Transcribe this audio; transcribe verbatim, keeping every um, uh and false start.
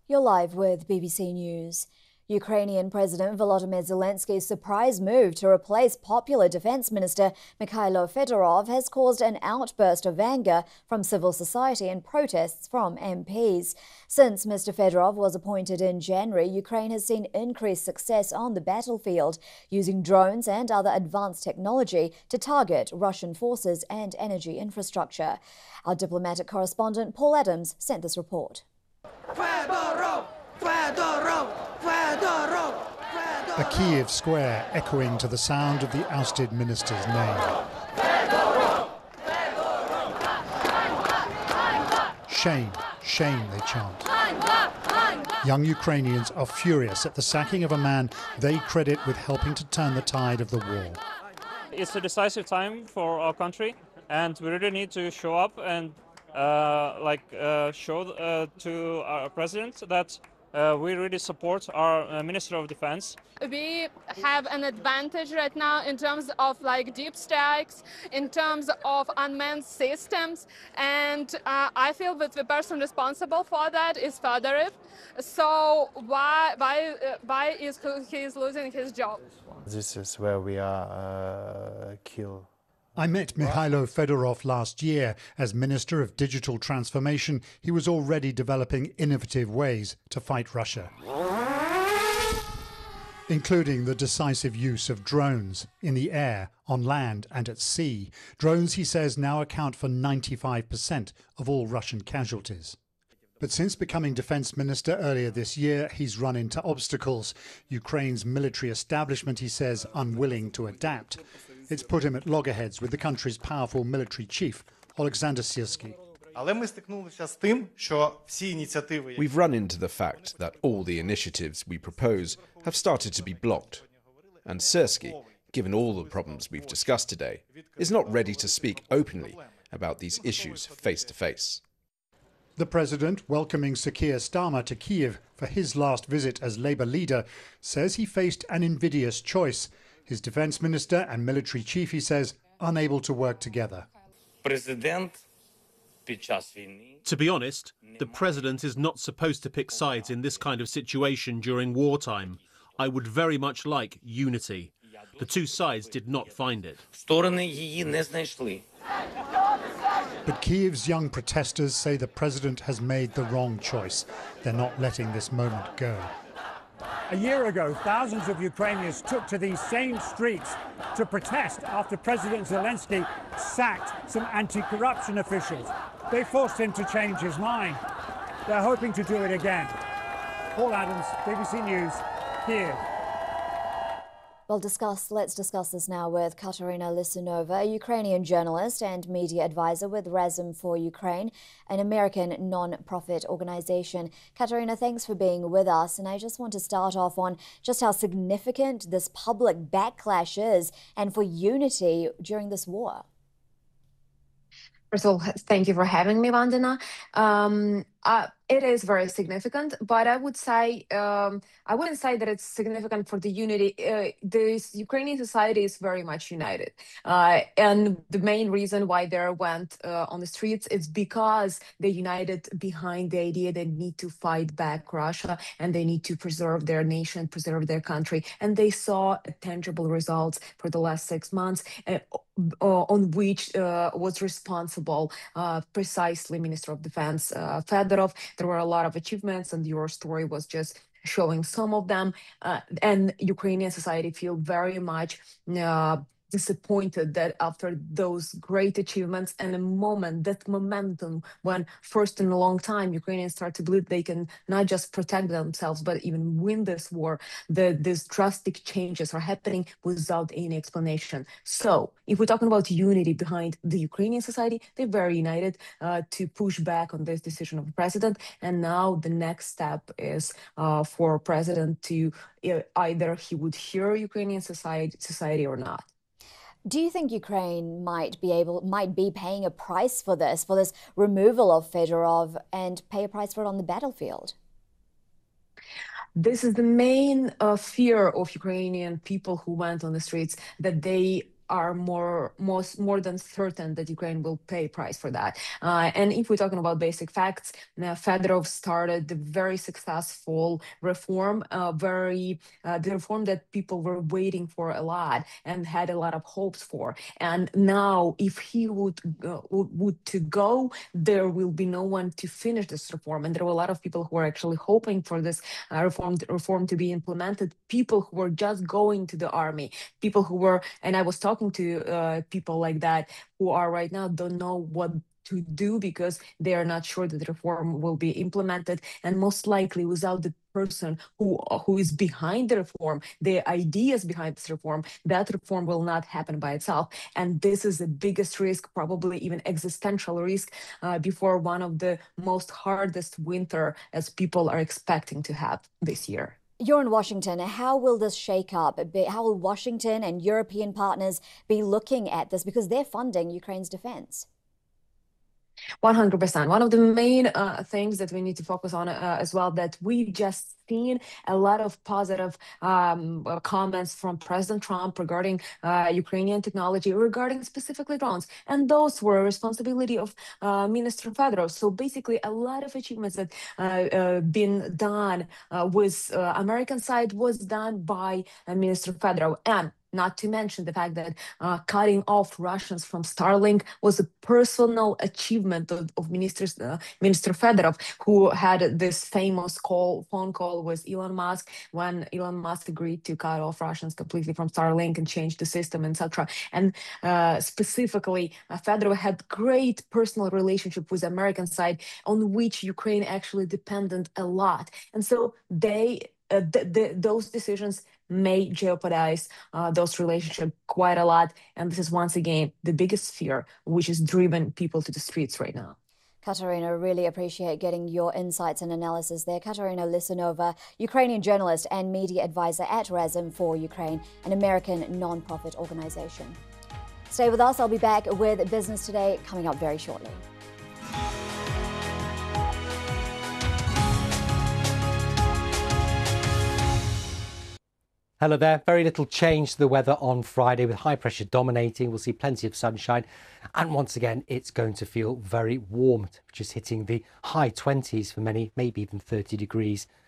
You're live with B B C News. Ukrainian President Volodymyr Zelensky's surprise move to replace popular Defense Minister Mikhailo Fedorov has caused an outburst of anger from civil society and protests from M Ps. Since Mister Fedorov was appointed in January, Ukraine has seen increased success on the battlefield, using drones and other advanced technology to target Russian forces and energy infrastructure. Our diplomatic correspondent Paul Adams sent this report. Fedorov! Fedorov! Fedorov! Fedorov! A Kyiv square echoing to the sound of the ousted minister's name. Fedorov! Shame, shame, they chant. Young Ukrainians are furious at the sacking of a man they credit with helping to turn the tide of the war. It's a decisive time for our country, and we really need to show up and uh, like uh, show uh, to our president that uh, we really support our uh, Minister of Defense. We have an advantage right now in terms of like deep strikes, in terms of unmanned systems, and uh, I feel that the person responsible for that is Fedorov. So why why uh, why is he is losing his job? This is where we are uh, killed. I met Mikhailo Fedorov last year. As Minister of Digital Transformation, he was already developing innovative ways to fight Russia, including the decisive use of drones in the air, on land and at sea. Drones, he says, now account for ninety-five percent of all Russian casualties. But since becoming defense minister earlier this year, he's run into obstacles. Ukraine's military establishment, he says, unwilling to adapt. It's put him at loggerheads with the country's powerful military chief, Oleksandr Syrsky. We've run into the fact that all the initiatives we propose have started to be blocked. And Syrsky, given all the problems we've discussed today, is not ready to speak openly about these issues face to face. The president, welcoming Sir Keir Starmer to Kyiv for his last visit as Labour leader, says he faced an invidious choice. His defence minister and military chief, he says, unable to work together. To be honest, the president is not supposed to pick sides in this kind of situation during wartime. I would very much like unity. The two sides did not find it. But Kyiv's young protesters say the president has made the wrong choice. They're not letting this moment go. A year ago, thousands of Ukrainians took to these same streets to protest after President Zelensky sacked some anti-corruption officials. They forced him to change his mind. They're hoping to do it again. Paul Adams, B B C News, Kyiv. We'll discuss, let's discuss this now with Katerina Lisunova, a Ukrainian journalist and media advisor with Razum for Ukraine, an American non-profit organization. Katerina, thanks for being with us. And I just want to start off on just how significant this public backlash is and for unity during this war. First of all, thank you for having me, Vandana. Um, uh, it is very significant, but I would say, um, I wouldn't say that it's significant for the unity. Uh, this Ukrainian society is very much united. Uh, and the main reason why they went uh, on the streets is because they united behind the idea they need to fight back Russia and they need to preserve their nation, preserve their country. And they saw tangible results for the last six months. Uh, Uh, on which uh, was responsible uh, precisely Minister of Defense uh, Fedorov. There were a lot of achievements, and your story was just showing some of them. Uh, and Ukrainian society feel very much uh, disappointed that after those great achievements and a moment, that momentum, when first in a long time Ukrainians start to believe they can not just protect themselves but even win this war, that these drastic changes are happening without any explanation. So if we're talking about unity behind the Ukrainian society, they're very united uh, to push back on this decision of the president. And now the next step is uh, for president to uh, either he would hear Ukrainian society, society or not. Do you think Ukraine might be able, might be paying a price for this, for this removal of Fedorov, and pay a price for it on the battlefield? This is the main uh, fear of Ukrainian people who went on the streets, that they are more most more than certain that Ukraine will pay price for that. Uh, and if we're talking about basic facts, uh, Fedorov started the very successful reform, uh, very uh, the reform that people were waiting for a lot and had a lot of hopes for. And now, if he would uh, would, would to go, there will be no one to finish this reform. And there were a lot of people who were actually hoping for this uh, reform reform to be implemented. People who were just going to the army, people who were, and I was talking to uh, people like that who are right now don't know what to do because they are not sure that the reform will be implemented, and most likely without the person who who is behind the reform, the ideas behind this reform, that reform will not happen by itself. And this is the biggest risk, probably even existential risk, uh, before one of the most hardest winter as people are expecting to have this year. You're in Washington. How will this shake up? How will Washington and European partners be looking at this because they're funding Ukraine's defense? one hundred percent. One of the main uh, things that we need to focus on uh, as well, that we just seen a lot of positive um, comments from President Trump regarding uh, Ukrainian technology, regarding specifically drones. And those were a responsibility of uh, Minister Fedorov. So basically a lot of achievements that uh, uh, been done uh, with uh, American side was done by uh, Minister Fedorov. And not to mention the fact that uh, cutting off Russians from Starlink was a personal achievement of, of Ministers, uh, Minister Fedorov, who had this famous call, phone call with Elon Musk when Elon Musk agreed to cut off Russians completely from Starlink and change the system, et cetera. And uh, specifically, uh, Fedorov had great personal relationship with the American side, on which Ukraine actually depended a lot. And so they, uh, th th those decisions may jeopardize uh, those relationships quite a lot. And this is once again the biggest fear, which is driven people to the streets right now. Katerina, really appreciate getting your insights and analysis there. Katerina Lisanova, Ukrainian journalist and media advisor at Razom for Ukraine, an American non-profit organization. Stay with us. I'll be back with Business Today coming up very shortly. Hello there. Very little change to the weather on Friday with high pressure dominating. We'll see plenty of sunshine. And once again, it's going to feel very warm, just hitting the high twenties for many, maybe even thirty degrees